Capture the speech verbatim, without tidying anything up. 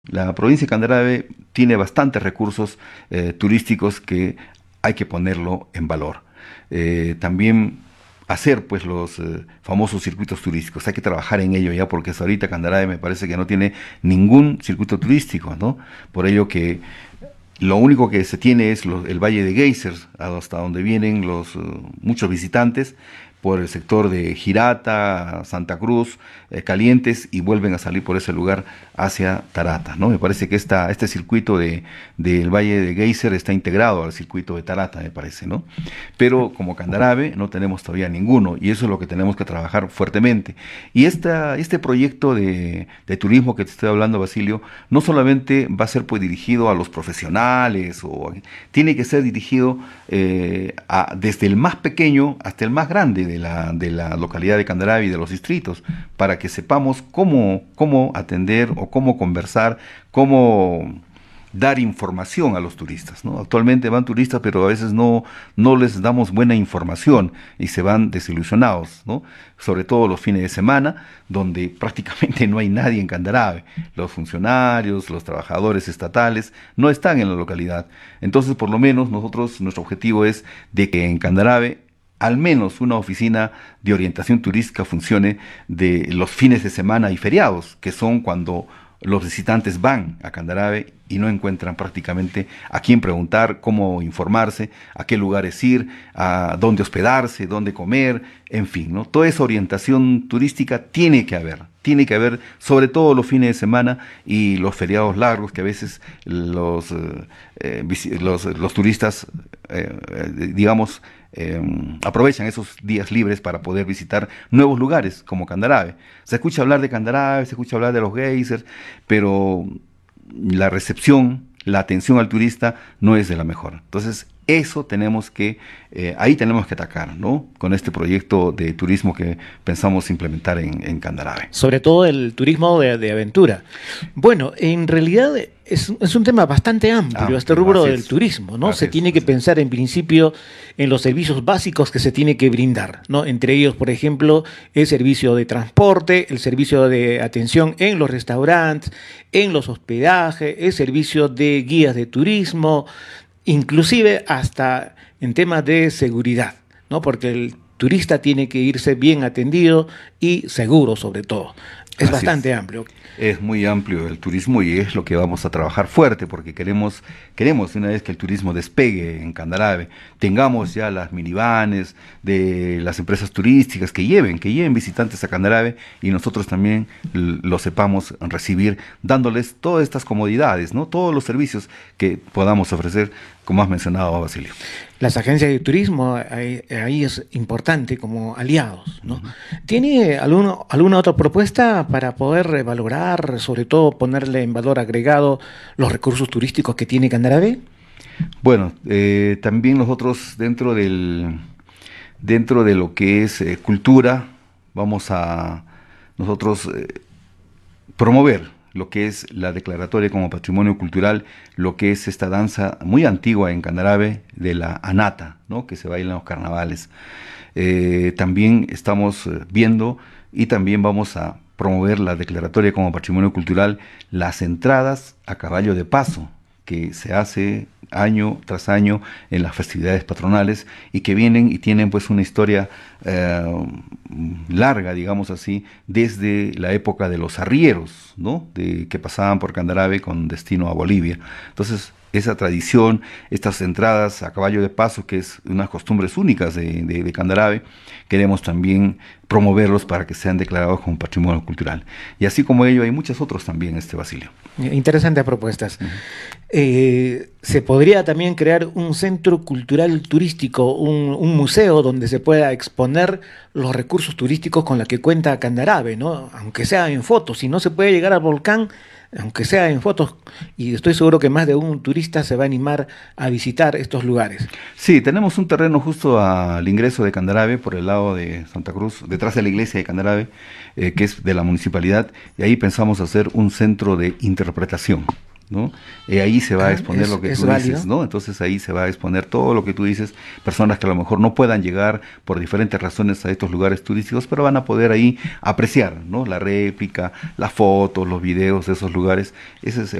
La provincia de Candarave tiene bastantes recursos eh, turísticos que hay que ponerlo en valor. Eh, también hacer pues los eh, famosos circuitos turísticos, hay que trabajar en ello ya porque hasta ahorita Candarave me parece que no tiene ningún circuito turístico, ¿no? Por ello que lo único que se tiene es lo- el Valle de Geysers, hasta donde vienen los eh, muchos visitantes por el sector de Girata, Santa Cruz, eh, Calientes y vuelven a salir por ese lugar hacia Tarata, ¿no? Me parece que esta, este circuito de, del Valle de Geyser está integrado al circuito de Tarata, me parece, ¿no? Pero como Candarave no tenemos todavía ninguno y eso es lo que tenemos que trabajar fuertemente. Y esta, este proyecto de, de turismo que te estoy hablando, Basilio, no solamente va a ser pues dirigido a los profesionales, o tiene que ser dirigido eh, a- desde el más pequeño hasta el más grande de la, de la localidad de Candarave y de los distritos, para que sepamos cómo, cómo atender o cómo conversar, cómo dar información a los turistas, ¿no? Actualmente van turistas, pero a veces no, no les damos buena información y se van desilusionados, ¿no? Sobre todo los fines de semana, donde prácticamente no hay nadie en Candarave. Los funcionarios, los trabajadores estatales no están en la localidad. Entonces, por lo menos nosotros, nuestro objetivo es de que en Candarave al menos una oficina de orientación turística funcione de los fines de semana y feriados, que son cuando los visitantes van a Candarave y no encuentran prácticamente a quién preguntar, cómo informarse, a qué lugares ir, a dónde hospedarse, dónde comer, en fin, ¿no? Toda esa orientación turística tiene que haber, tiene que haber, sobre todo los fines de semana y los feriados largos que a veces los, eh, eh, visi- los, los turistas, eh, eh, digamos, eh, aprovechan esos días libres para poder visitar nuevos lugares como Candarave. Se escucha hablar de Candarave, se escucha hablar de los geysers, pero la recepción, la atención al turista no es de la mejor. Entonces, eso tenemos que, eh, ahí tenemos que atacar, ¿no? Con este proyecto de turismo que pensamos implementar en, en Candarave. Sobre todo el turismo de, de aventura. Bueno, en realidad es, es un tema bastante amplio, este Amplio, rubro así del es, turismo, ¿no? así Se es, tiene que así es. pensar en principio en los servicios básicos que se tiene que brindar, ¿no? Entre ellos, por ejemplo, el servicio de transporte, el servicio de atención en los restaurantes, en los hospedajes, el servicio de guías de turismo, inclusive hasta en temas de seguridad, ¿no? Porque el turista tiene que irse bien atendido y seguro sobre todo. Es Así es. bastante amplio. Es muy amplio el turismo y es lo que vamos a trabajar fuerte porque queremos, queremos una vez que el turismo despegue en Candarave, tengamos ya las minivanes de las empresas turísticas que lleven, que lleven visitantes a Candarave y nosotros también l- lo sepamos recibir, dándoles todas estas comodidades, ¿no? Todos los servicios que podamos ofrecer, como has mencionado, Basilio. Las agencias de turismo ahí, ahí es importante como aliados, ¿no? ¿Tiene alguno, alguna otra propuesta para poder valorar, sobre todo ponerle en valor agregado los recursos turísticos que tiene Candarave? Bueno, eh, también nosotros dentro del, dentro de lo que es eh, cultura, vamos a nosotros eh, promover lo que es la declaratoria como patrimonio cultural, lo que es esta danza muy antigua en Candarave de la anata, ¿no? Que se baila en los carnavales. Eh, también estamos eh, viendo y también vamos a promover la declaratoria como patrimonio cultural, las entradas a caballo de paso, que se hace año tras año en las festividades patronales y que vienen y tienen pues una historia eh, larga, digamos así, desde la época de los arrieros, ¿no? De, que pasaban por Candarave con destino a Bolivia. Entonces, esa tradición, estas entradas a caballo de paso, que es unas costumbres únicas de, de, de Candarave, queremos también promoverlos para que sean declarados como patrimonio cultural. Y así como ello, hay muchos otros también, este Basilio. Interesantes propuestas. Ujú. Eh, se podría también crear un centro cultural turístico, un, un museo donde se pueda exponer los recursos turísticos con los que cuenta Candarave, ¿no? Aunque sea en fotos, si no se puede llegar al volcán, aunque sea en fotos, y estoy seguro que más de un turista se va a animar a visitar estos lugares. Sí, tenemos un terreno justo al ingreso de Candarave, por el lado de Santa Cruz, detrás de la iglesia de Candarave, eh, que es de la municipalidad, y ahí pensamos hacer un centro de interpretación. ¿no? Eh, ahí se va a Ah, exponer es- lo que es tú válido. dices, ¿no? Entonces ahí se va a exponer todo lo que tú dices, personas que a lo mejor no puedan llegar por diferentes razones a estos lugares turísticos, pero van a poder ahí apreciar, ¿no? La réplica, las fotos, los videos de esos lugares. Ese es